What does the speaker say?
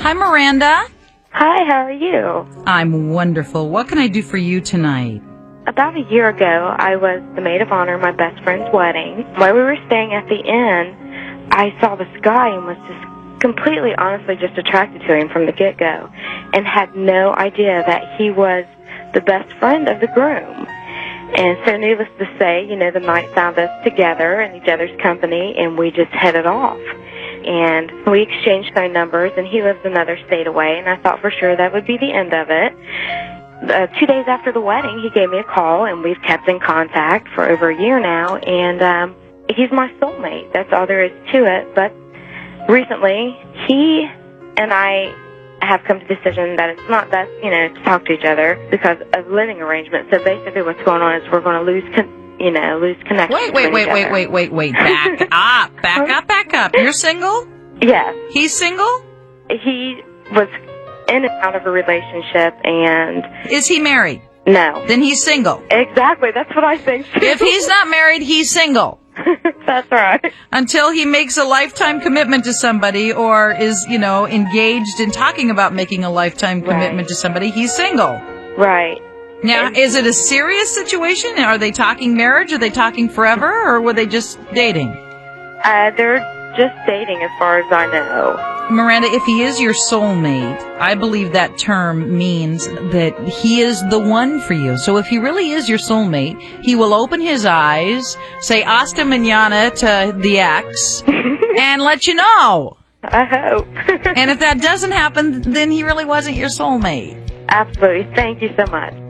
Hi, Miranda. Hi, how are you? I'm wonderful. What can I do for you tonight? About a year ago, I was the maid of honor at my best friend's wedding. While we were staying at the inn, I saw this guy and was just completely, honestly, just attracted to him from the get-go and had no idea that he was the best friend of the groom. And so needless to say, the night found us together in each other's company, and we just headed off. And we exchanged phone numbers, and he lives another state away, and I thought for sure that would be the end of it. 2 days after the wedding, he gave me a call, and we've kept in contact for over a year now, and he's my soulmate. That's all there is to it. But recently, he and I have come to the decision that it's not best, to talk to each other because of living arrangements. So basically what's going on is we're going to lose connection. Wait. Back up. You're single? Yes. He's single? He was in and out of a relationship, and... Is he married? No. Then he's single. Exactly. That's what I think, too. If he's not married, he's single. That's right. Until he makes a lifetime commitment to somebody or is, engaged in talking about making a lifetime commitment to somebody, he's single. Right. Now, is it a serious situation? Are they talking marriage? Are they talking forever? Or were they just dating? They're just dating as far as I know. Miranda, if he is your soulmate, I believe that term means that he is the one for you. So if he really is your soulmate, he will open his eyes, say hasta mañana to the ex, and let you know. I hope. And if that doesn't happen, then he really wasn't your soulmate. Absolutely. Thank you so much.